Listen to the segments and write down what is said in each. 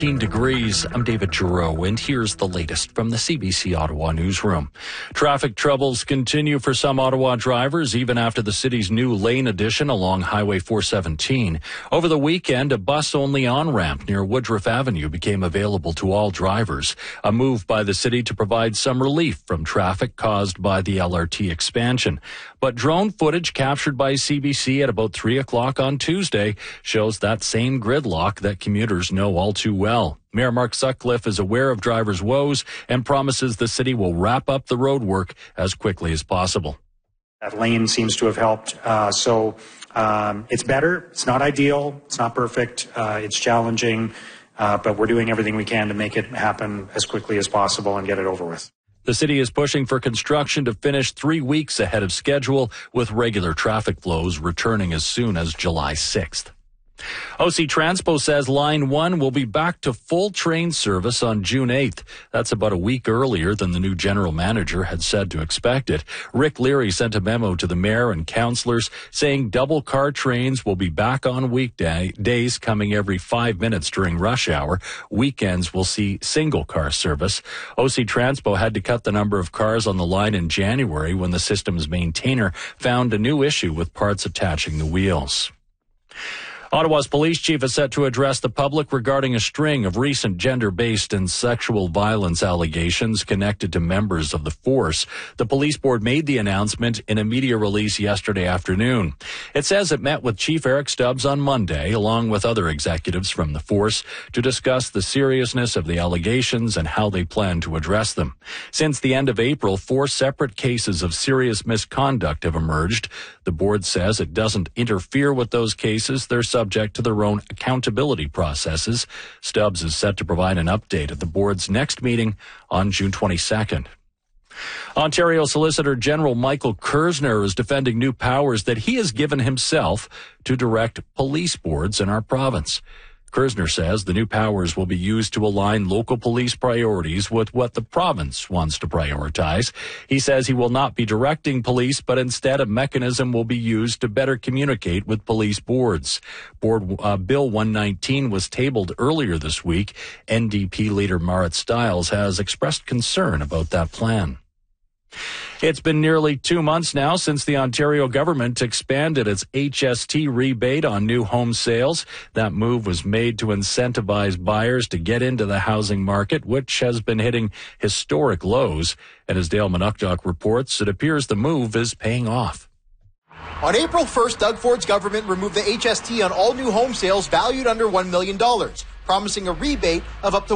Degrees. I'm David Giroux, and here's the latest from the CBC Ottawa newsroom. Traffic troubles continue for some Ottawa drivers, even after the city's new lane addition along Highway 417. Over the weekend, a bus-only on-ramp near Woodruff Avenue became available to all drivers, a move by the city to provide some relief from traffic caused by the LRT expansion. But drone footage captured by CBC at about 3 o'clock on Tuesday shows that same gridlock that commuters know all too well. Mayor Mark Sutcliffe is aware of drivers' woes and promises the city will wrap up the road work as quickly as possible. That lane seems to have helped. It's better. It's not ideal. It's not perfect. It's challenging. But we're doing everything we can to make it happen as quickly as possible and get it over with. The city is pushing for construction to finish 3 weeks ahead of schedule, with regular traffic flows returning as soon as July 6th. OC Transpo says Line 1 will be back to full train service on June 8th. That's about a week earlier than the new general manager had said to expect it. Rick Leary sent a memo to the mayor and councillors saying double car trains will be back on weekdays coming every 5 minutes during rush hour. Weekends will see single car service. OC Transpo had to cut the number of cars on the line in January when the system's maintainer found a new issue with parts attaching the wheels. Ottawa's police chief is set to address the public regarding a string of recent gender-based and sexual violence allegations connected to members of the force. The police board made the announcement in a media release yesterday afternoon. It says it met with Chief Eric Stubbs on Monday, along with other executives from the force, to discuss the seriousness of the allegations and how they plan to address them. Since the end of April, 4 separate cases of serious misconduct have emerged. The board says it doesn't interfere with those cases. They're subject to their own accountability processes. Stubbs is set to provide an update at the board's next meeting on June 22nd. Ontario Solicitor General Michael Kersner is defending new powers that he has given himself to direct police boards in our province. Kersner says the new powers will be used to align local police priorities with what the province wants to prioritize. He says he will not be directing police, but instead a mechanism will be used to better communicate with police boards. Bill 119 was tabled earlier this week. NDP leader Marit Stiles has expressed concern about that plan. It's been nearly 2 months now since the Ontario government expanded its HST rebate on new home sales. That move was made to incentivize buyers to get into the housing market, which has been hitting historic lows. And as Dale Manukdok reports, it appears the move is paying off. On April 1st, Doug Ford's government removed the HST on all new home sales valued under $1 million, promising a rebate of up to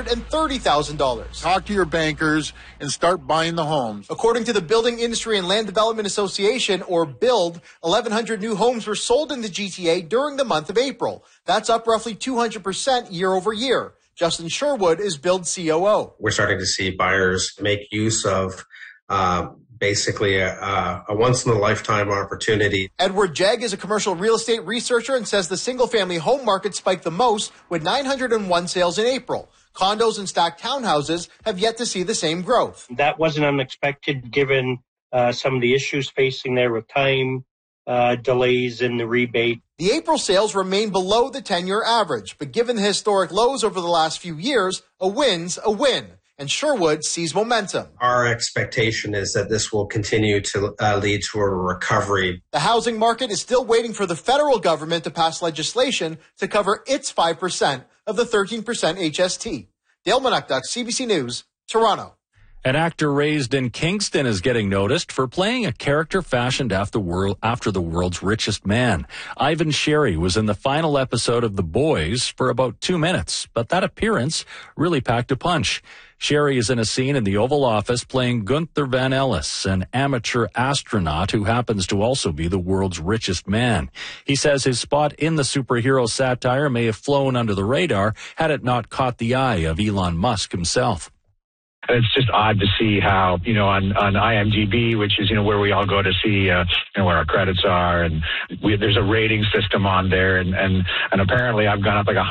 $130,000. Talk to your bankers and start buying the homes. According to the Building Industry and Land Development Association, or BUILD, 1,100 new homes were sold in the GTA during the month of April. That's up roughly 200% year over year. Justin Sherwood is BUILD COO. We're starting to see buyers make use of basically a once-in-a-lifetime opportunity. Edward Jegg is a commercial real estate researcher and says the single-family home market spiked the most with 901 sales in April. Condos and stacked townhouses have yet to see the same growth. That wasn't unexpected given some of the issues facing there with time delays in the rebate. The April sales remain below the 10-year average, but given the historic lows over the last few years, a win's a win. And Sherwood sees momentum. Our expectation is that this will continue to lead to a recovery. The housing market is still waiting for the federal government to pass legislation to cover its 5% of the 13% HST. Dale Manukdok, CBC News, Toronto. An actor raised in Kingston is getting noticed for playing a character fashioned after the world's richest man. Ivan Sherry was in the final episode of The Boys for about 2 minutes, but that appearance really packed a punch. Sherry is in a scene in the Oval Office playing Gunther Van Ellis, an amateur astronaut who happens to also be the world's richest man. He says his spot in the superhero satire may have flown under the radar had it not caught the eye of Elon Musk himself. It's just odd to see how, on IMDb, which is, where we all go to see, where our credits are. And there's a rating system on there. And apparently I've gone up like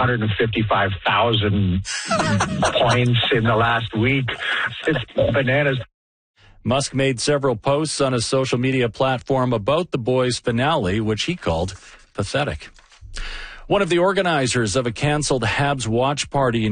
155,000 points in the last week. It's bananas. Musk made several posts on his social media platform about The Boys finale, which he called pathetic. One of the organizers of a canceled Habs watch party in